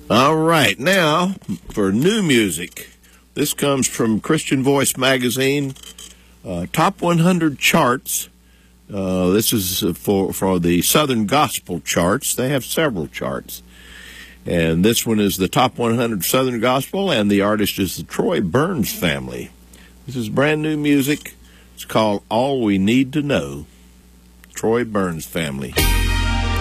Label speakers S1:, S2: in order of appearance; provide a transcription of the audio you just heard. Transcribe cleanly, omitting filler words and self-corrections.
S1: All right, now for new music. This comes from Christian Voice magazine, Top 100 Charts. This is for the Southern Gospel charts. They have several charts. And this one is the Top 100 Southern Gospel, and the artist is the Troy Burns Family. This is brand new music. It's called All We Need to Know. Troy Burns Family.